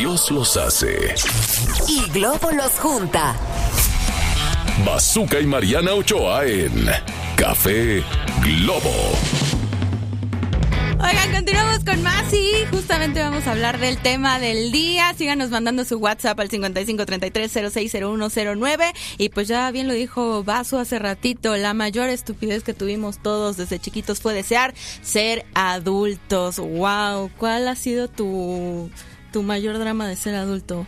Dios los hace y Globo los junta. Bazooka y Mariana Ochoa en Café Globo. Oigan, continuamos con más y justamente vamos a hablar del tema del día. Síganos mandando su WhatsApp al 5533-060109. Y pues ya bien lo dijo Vaso hace ratito, la mayor estupidez que tuvimos todos desde chiquitos fue desear ser adultos. Wow, ¿cuál ha sido tu mayor drama de ser adulto?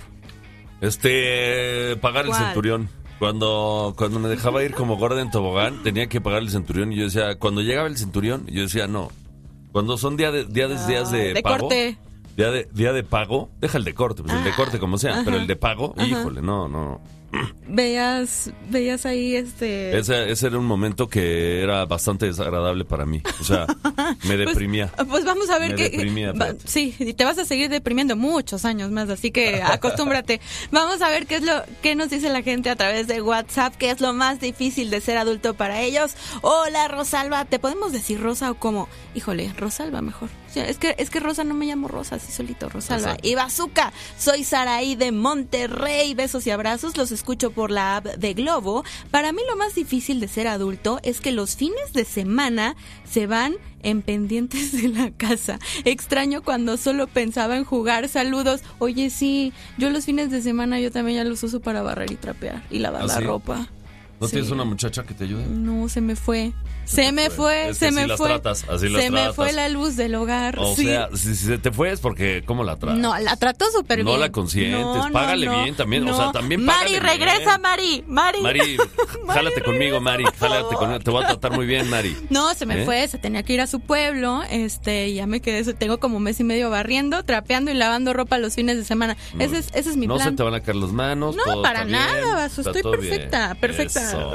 Pagar el centurión. Cuando me dejaba ir como gorda en tobogán, tenía que pagar el centurión y yo decía, cuando llegaba el centurión, yo decía, no. Cuando son días de pago, corte. Día de pago, deja el de corte, pues el de corte como sea, pero el de pago, híjole, no. Veías ahí Ese era un momento que era bastante desagradable para mí. O sea, me deprimía. Pues vamos a ver me deprimía, sí, y te vas a seguir deprimiendo muchos años más, así que acostúmbrate. Vamos a ver qué nos dice la gente a través de WhatsApp, qué es lo más difícil de ser adulto para ellos. Hola, Rosalba, ¿te podemos decir Rosa o cómo? Híjole, Rosalba mejor. Es que Rosa no me llamo Rosa, así solito, Rosalba. Exacto. Y Bazooka, soy Saraí de Monterrey. Besos y abrazos, los escucho por la app de Globo. Para mí lo más difícil de ser adulto es que los fines de semana se van en pendientes de la casa. Extraño cuando solo pensaba en jugar. Saludos. Oye, sí, yo los fines de semana yo también ya los uso para barrer y trapear y lavar la ropa. ¿No tienes una muchacha que te ayude? No, se me fue. Se me fue. Así las tratas. Me fue la luz del hogar. O sea, si se te fue es porque ¿cómo la tratas? No, la trato súper bien. No la consientes. Págale bien también. No. O sea, también págale Mari, regresa, Mari. Mari, jálate conmigo, Mari. Jálate conmigo. Te voy a tratar muy bien, Mari. No, se me fue. Se tenía que ir a su pueblo. Y ya me quedé. Tengo como 1 mes y medio barriendo, trapeando y lavando ropa los fines de semana. Ese es mi plan. No se te van a caer las manos. No, para nada, Vaso. Estoy perfecta. Bien. Perfecta. Eso.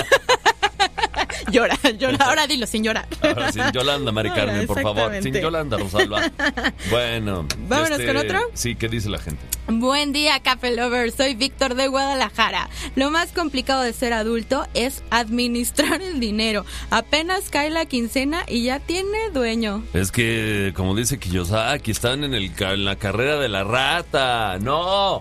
Llora. Ahora dilo sin llorar. Ahora, sin Yolanda, Mari Carmen, por favor. Sin Yolanda, Rosalba. Bueno. Vámonos con otro. Sí, ¿qué dice la gente? Buen día, Café Lovers. Soy Víctor de Guadalajara. Lo más complicado de ser adulto es administrar el dinero. Apenas cae la quincena y ya tiene dueño. Es que, como dice Kiyosaki, están en la carrera de la rata. No.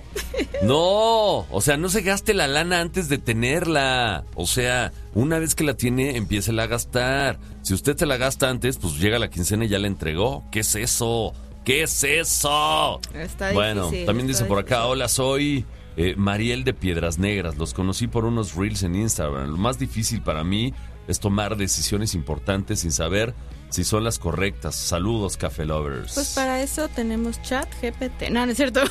O sea, no se gaste la lana antes de tenerla. O sea, una vez que la tiene, empiécela a gastar. Si usted se la gasta antes, pues llega la quincena y ya la entregó. ¿Qué es eso? Está bueno, difícil, también dice por acá, hola, soy Mariel de Piedras Negras. Los conocí por unos reels en Instagram. Lo más difícil para mí es tomar decisiones importantes sin saber si son las correctas. Saludos, Café Lovers. Pues para eso tenemos ChatGPT. No es cierto.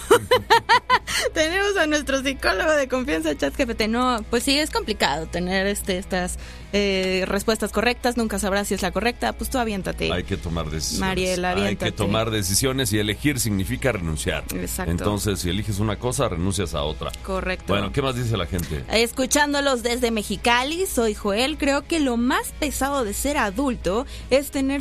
Tenemos a nuestro psicólogo de confianza, ChatGPT. No, pues sí, es complicado tener estas respuestas correctas. Nunca sabrás si es la correcta. Pues tú aviéntate. Hay que tomar decisiones. Mariela, aviéntate. Hay que tomar decisiones y elegir significa renunciar. Exacto. Entonces, si eliges una cosa, renuncias a otra. Correcto. Bueno, ¿qué más dice la gente? Escuchándolos desde Mexicali, soy Joel. Creo que lo más pesado de ser adulto es tener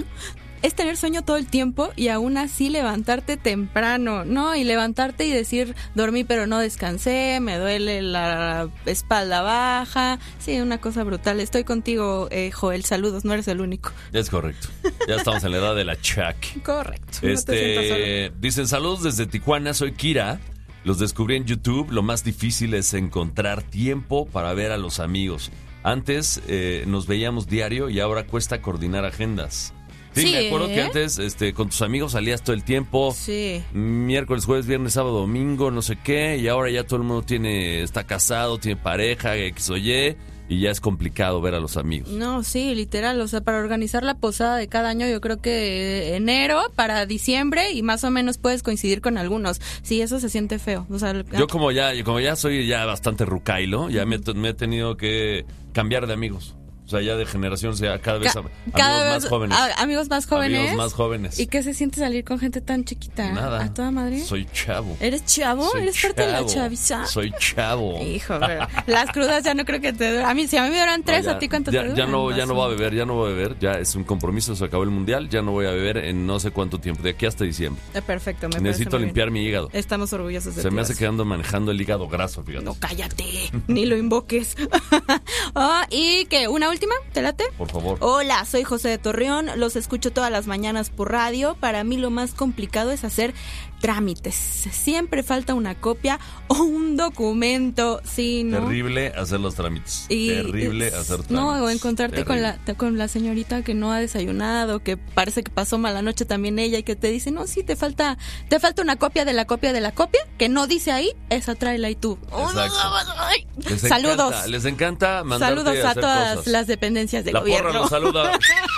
sueño todo el tiempo y aún así levantarte temprano, ¿no? Y levantarte y decir, dormí pero no descansé, me duele la espalda baja. Sí, una cosa brutal. Estoy contigo, Joel. Saludos, no eres el único. Es correcto. Ya estamos en la edad de la Chuck. Correcto. No te sientas solo. Dicen, saludos desde Tijuana, soy Kira. Los descubrí en YouTube. Lo más difícil es encontrar tiempo para ver a los amigos. Antes nos veíamos diario y ahora cuesta coordinar agendas. Sí, me acuerdo que antes con tus amigos salías todo el tiempo. Sí. Miércoles, jueves, viernes, sábado, domingo, no sé qué. Y ahora ya todo el mundo está casado, tiene pareja, X o Y. Y ya es complicado ver a los amigos. No, sí, literal. O sea, para organizar la posada de cada año, yo creo que enero para diciembre y más o menos puedes coincidir con algunos. Sí, eso se siente feo. O sea, yo como ya soy ya bastante rucailo, ya me he tenido que cambiar de amigos. O sea, ya de generación, o sea, cada vez más jóvenes. Amigos más jóvenes. Amigos más jóvenes. ¿Y qué se siente salir con gente tan chiquita? Nada. ¿A toda madre? Soy chavo. ¿Eres chavo? ¿Eres parte de la chaviza? Soy chavo. Hijo, pero las crudas ya no creo que te duran. Si a mí me duran 3, ¿a ti cuánto te duran? Ya no voy a beber. Ya es un compromiso, se acabó el mundial. Ya no voy a beber en no sé cuánto tiempo, de aquí hasta diciembre. Perfecto, me necesito limpiar mi hígado. Estamos orgullosos de ti. Se me hace que ando manejando el hígado graso, fíjate. No, cállate, ni lo invoques. Y que una última última? ¿Te late? Por favor. Hola, soy José de Torreón, los escucho todas las mañanas por radio. Para mí lo más complicado es hacer trámites. Siempre falta una copia o un documento, sí, ¿no? Terrible hacer los trámites. Terrible hacer trámites. No, o encontrarte con la señorita que no ha desayunado, que parece que pasó mala noche también ella y que te dice, no, sí, te falta una copia de la copia de la copia, que no dice ahí, esa tráela y tú. Exacto. Saludos. Les encanta mandarte Saludos a hacer todas cosas. las dependencias del La gobierno. porra los saluda.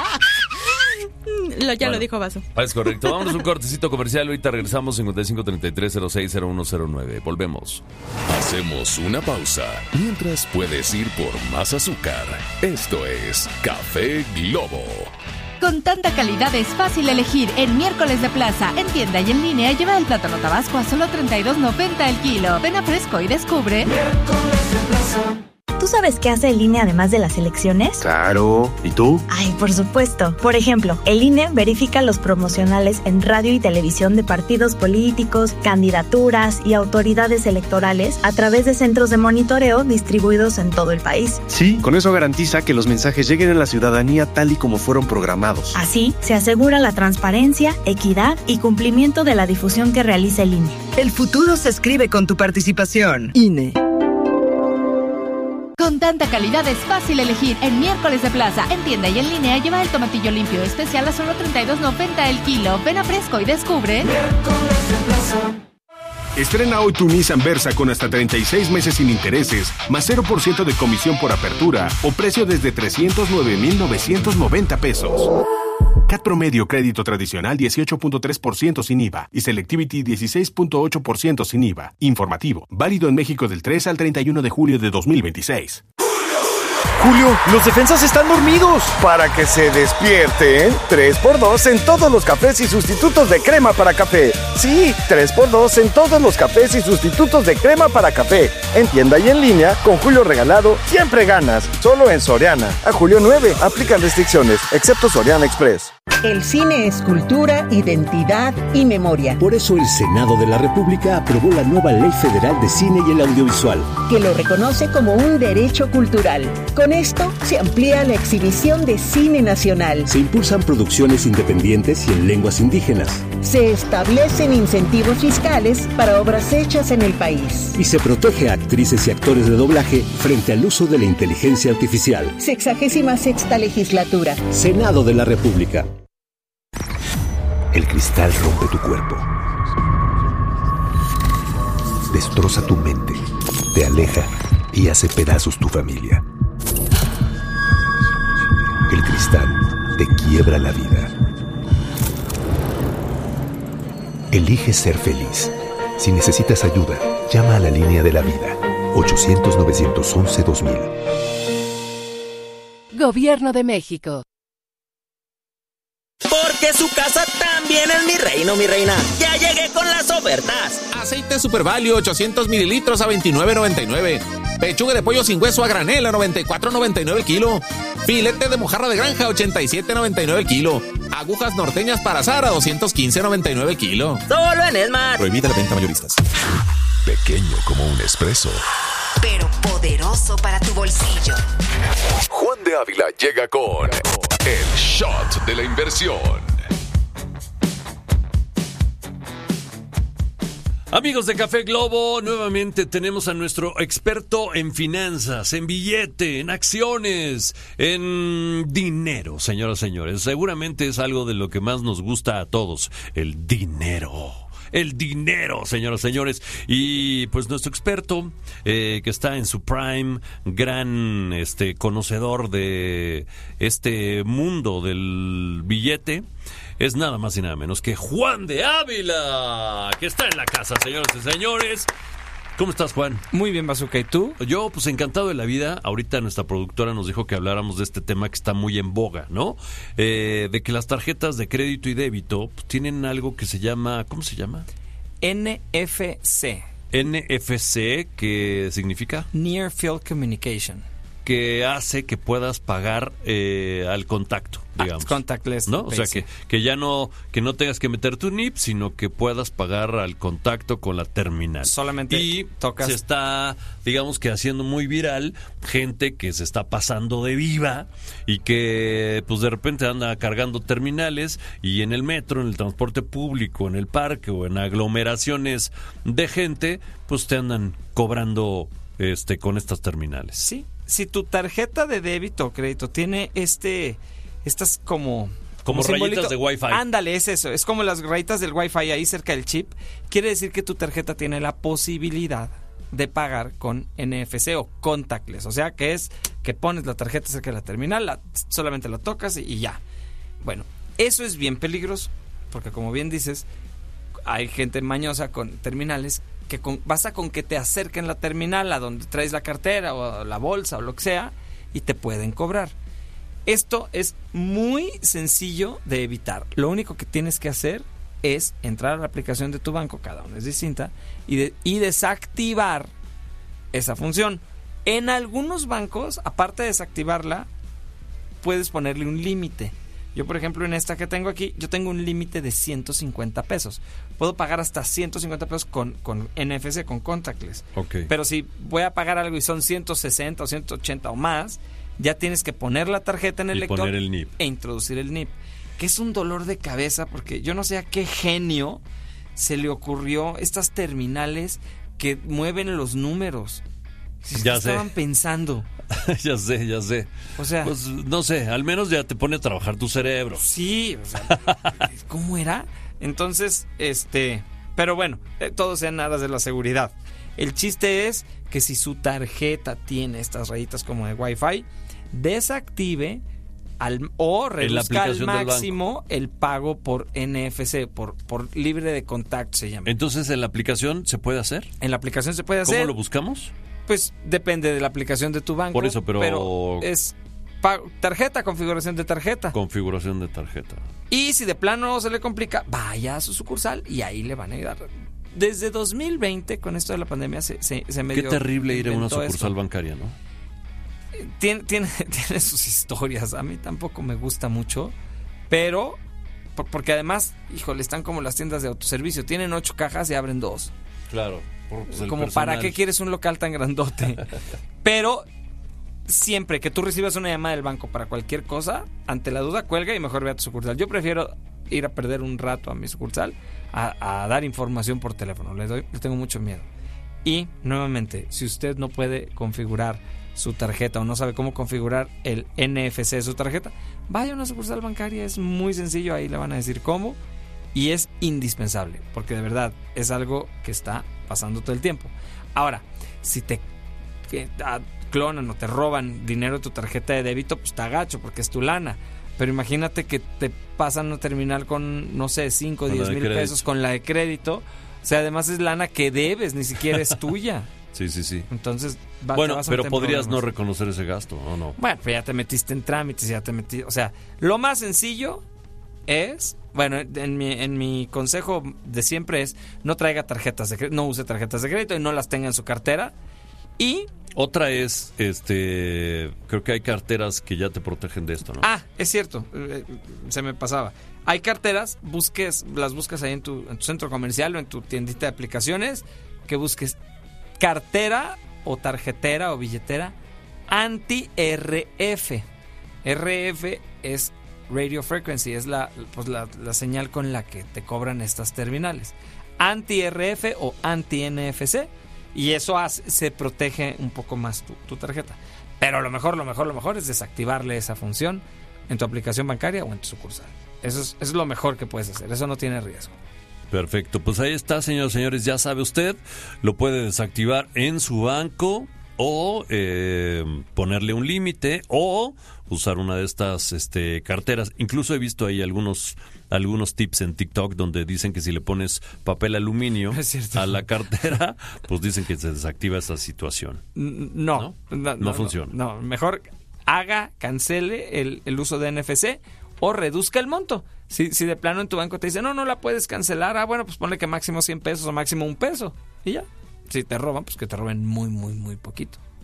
Lo dijo Vaso. Es correcto. Vámonos un cortecito comercial. Ahorita regresamos 5533-060109. Volvemos. Hacemos una pausa. Mientras puedes ir por más azúcar. Esto es Café Globo. Con tanta calidad es fácil elegir. En Miércoles de Plaza, en tienda y en línea, lleva el plátano tabasco a solo $32.90 el kilo. Ven a Fresco y descubre. Miércoles de Plaza. ¿Tú sabes qué hace el INE además de las elecciones? Claro. ¿Y tú? Ay, por supuesto. Por ejemplo, el INE verifica los promocionales en radio y televisión de partidos políticos, candidaturas y autoridades electorales a través de centros de monitoreo distribuidos en todo el país. Sí, con eso garantiza que los mensajes lleguen a la ciudadanía tal y como fueron programados. Así, se asegura la transparencia, equidad y cumplimiento de la difusión que realiza el INE. El futuro se escribe con tu participación. INE. Con tanta calidad es fácil elegir. En Miércoles de Plaza, en tienda y en línea, lleva el tomatillo limpio especial a solo $32.90 el kilo. Ven a Fresco y descubre. Miércoles de Plaza. Estrena hoy tu Nissan Versa con hasta 36 meses sin intereses, más 0% de comisión por apertura o precio desde 309,990 pesos. CAT promedio crédito tradicional 18.3% sin IVA y Selectivity 16.8% sin IVA. Informativo, válido en México del 3 al 31 de julio de 2026. Julio, los defensas están dormidos. Para que se despierten, 3x2 en todos los cafés y sustitutos de crema para café. Sí, 3x2 en todos los cafés y sustitutos de crema para café. En tienda y en línea, con Julio regalado, siempre ganas. Solo en Soriana. A julio 9, aplican restricciones, excepto Soriana Express. El cine es cultura, identidad y memoria. Por eso el Senado de la República aprobó la nueva Ley Federal de Cine y el Audiovisual, que lo reconoce como un derecho cultural. Con esto se amplía la exhibición de cine nacional. Se impulsan producciones independientes y en lenguas indígenas. Se establecen incentivos fiscales para obras hechas en el país. Y se protege a actrices y actores de doblaje frente al uso de la inteligencia artificial. 66ª legislatura. Senado de la República. El cristal rompe tu cuerpo. Destroza tu mente, te aleja y hace pedazos tu familia. El cristal te quiebra la vida. Elige ser feliz. Si necesitas ayuda, llama a la línea de la vida. 800-911-2000. Gobierno de México. Porque su casa también es mi reino, mi reina. Ya llegué con las ofertas. Aceite Super Value 800 mililitros a $29.99. Pechuga de pollo sin hueso a granel a $94.99 el kilo. Filete de mojarra de granja a $87.99 el kilo. Agujas norteñas para asar a $215.99 el kilo. Solo en Esmar. Prohibida la venta mayoristas. Pequeño como un espresso, pero poderoso para tu bolsillo. Juan de Ávila llega con el shot de la inversión. Amigos de Café Globo, nuevamente tenemos a nuestro experto en finanzas, en billete, en acciones, en dinero, señoras y señores. Seguramente es algo de lo que más nos gusta a todos, el dinero. El dinero, señoras y señores. Y pues nuestro experto, que está en su prime, gran conocedor de este mundo del billete, es nada más y nada menos que Juan de Ávila, que está en la casa, señoras y señores. ¿Cómo estás, Juan? Muy bien, Bazooka. ¿Y tú? Yo, pues encantado de la vida. Ahorita nuestra productora nos dijo que habláramos de este tema que está muy en boga, ¿no? De que las tarjetas de crédito y débito pues, tienen algo que se llama... ¿Cómo se llama? NFC. NFC, ¿qué significa? Near Field Communication. que hace que puedas pagar al contacto, digamos. Contactless. ¿No? O sea, que ya no tengas que meter tu NIP, sino que puedas pagar al contacto con la terminal. Solamente y tocas. Se está, digamos que haciendo muy viral, gente que se está pasando de viva y que pues de repente anda cargando terminales y en el metro, en el transporte público, en el parque o en aglomeraciones de gente, pues te andan cobrando con estas terminales. Sí. Si tu tarjeta de débito o crédito tiene estas como rayitas de Wi-Fi. Ándale, es eso. Es como las rayitas del Wi-Fi ahí cerca del chip. Quiere decir que tu tarjeta tiene la posibilidad de pagar con NFC o contactless. O sea, que es que pones la tarjeta cerca de la terminal, solamente la tocas y ya. Bueno, eso es bien peligroso. Porque como bien dices, hay gente mañosa con terminales que basta con que te acerquen la terminal a donde traes la cartera o la bolsa o lo que sea y te pueden cobrar. Esto es muy sencillo de evitar. Lo único que tienes que hacer es entrar a la aplicación de tu banco, cada una es distinta, y desactivar esa función. En algunos bancos, aparte de desactivarla, puedes ponerle un límite. Yo, por ejemplo, en esta que tengo aquí, yo tengo un límite de 150 pesos. Puedo pagar hasta 150 pesos con NFC, con contactless. Okay. Pero si voy a pagar algo y son 160 o 180 o más, ya tienes que poner la tarjeta en el lector poner el NIP. E introducir el NIP. Que es un dolor de cabeza porque yo no sé a qué genio se le ocurrió estas terminales que mueven los números. Ya estaban pensando. Ya sé. O sea, pues no sé, al menos ya te pone a trabajar tu cerebro. Sí, o sea, ¿cómo era? Entonces, pero bueno, todo sea en aras de la seguridad. El chiste es que si su tarjeta tiene estas rayitas como de Wi-Fi, desactive o reduzca al máximo el pago por NFC, por libre de contacto se llama. Entonces, ¿en la aplicación se puede hacer? En la aplicación se puede hacer. ¿Cómo lo buscamos? Pues depende de la aplicación de tu banco. Por eso, pero es tarjeta, configuración de tarjeta. Configuración de tarjeta. Y si de plano se le complica, vaya a su sucursal y ahí le van a ayudar. Desde 2020, con esto de la pandemia, se medio... Qué terrible ir a una sucursal esto. Bancaria, ¿no? Tiene sus historias. A mí tampoco me gusta mucho, pero... Porque además, híjole, están como las tiendas de autoservicio. Tienen 8 cajas y abren 2. Claro. Pues como ¿para qué quieres un local tan grandote? Pero siempre que tú recibas una llamada del banco para cualquier cosa, ante la duda cuelga y mejor ve a tu sucursal. Yo prefiero ir a perder un rato a mi sucursal a dar información por teléfono. Le tengo mucho miedo. Y nuevamente, si usted no puede configurar su tarjeta o no sabe cómo configurar el NFC de su tarjeta, vaya a una sucursal bancaria. Es muy sencillo, ahí le van a decir cómo. Y es indispensable, porque de verdad es algo que está pasando todo el tiempo. Ahora, si te clonan o te roban dinero de tu tarjeta de débito, pues te agacho porque es tu lana. Pero imagínate que te pasan a terminal con, no sé, 5 o 10 mil pesos con la de crédito. O sea, además es lana que debes, ni siquiera es tuya. Sí. Entonces, bueno, pero podrías no reconocer ese gasto, ¿o no? Bueno, pues ya te metiste en trámites, ya te metiste... O sea, lo más sencillo es... Bueno, en mi consejo de siempre es no traiga tarjetas de crédito, no use tarjetas de crédito y no las tenga en su cartera. Y otra es, creo que hay carteras que ya te protegen de esto, ¿no? Ah, es cierto, se me pasaba. Hay carteras, las buscas ahí en tu centro comercial o en tu tiendita de aplicaciones, que busques cartera o tarjetera o billetera anti-RF. RF es Radio Frequency, es la señal con la que te cobran estas terminales. Anti-RF o anti-NFC. Y eso se protege un poco más tu tarjeta. Pero lo mejor es desactivarle esa función en tu aplicación bancaria o en tu sucursal. Eso es lo mejor que puedes hacer. Eso no tiene riesgo. Perfecto. Pues ahí está, señores, señores. Ya sabe usted, lo puede desactivar en su banco o ponerle un límite o usar una de estas carteras. Incluso he visto ahí algunos tips en TikTok donde dicen que si le pones papel aluminio a la cartera, pues dicen que se desactiva esa situación. No funciona. No, mejor cancele el uso de NFC o reduzca el monto. Si de plano en tu banco te dice, no la puedes cancelar, bueno, pues ponle que máximo 100 pesos o máximo $1 y ya. Si te roban, pues que te roben muy, muy, muy poquito.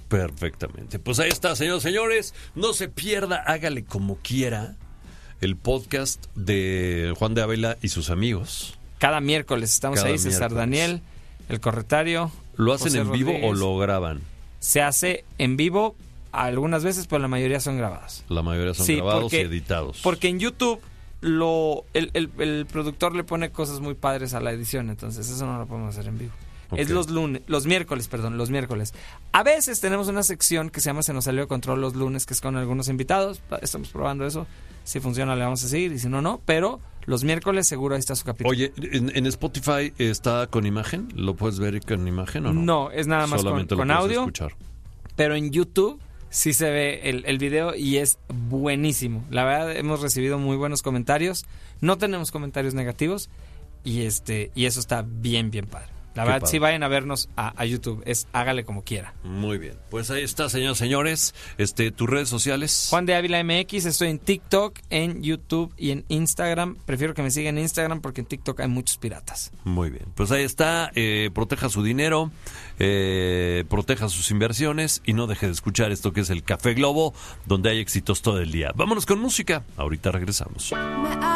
Perfectamente. Pues ahí está, señores, señores. No se pierda, hágale como quiera, el podcast de Juan de Ávila y sus amigos. Cada miércoles estamos ahí, César Daniel, el corretario. ¿Lo hacen José en vivo Rodríguez. o lo graban? Se hace en vivo algunas veces, pero la mayoría son grabados. La mayoría son grabados y editados. Porque en YouTube el productor le pone cosas muy padres a la edición, entonces eso no lo podemos hacer en vivo. Okay. Es los miércoles. A veces tenemos una sección que se llama Se nos salió de control los lunes, que es con algunos invitados. Estamos probando eso. Si funciona le vamos a seguir y si no, no. Pero los miércoles seguro ahí está su capítulo. Oye, ¿en Spotify está con imagen? ¿Lo puedes ver con imagen o no? No, es nada más solamente con lo puedes audio. Escuchar. Pero en YouTube sí se ve el video y es buenísimo. La verdad, hemos recibido muy buenos comentarios. No tenemos comentarios negativos y eso está bien, bien padre. La Qué verdad, padre. sí vayan a vernos a YouTube. Es hágale como quiera. Muy bien. Pues ahí está, señores, señores. Tus redes sociales. Juan de Ávila MX. Estoy en TikTok, en YouTube y en Instagram. Prefiero que me sigan en Instagram porque en TikTok hay muchos piratas. Muy bien. Pues ahí está. Proteja su dinero, proteja sus inversiones y no deje de escuchar esto que es el Café Globo, donde hay éxitos todo el día. Vámonos con música. Ahorita regresamos.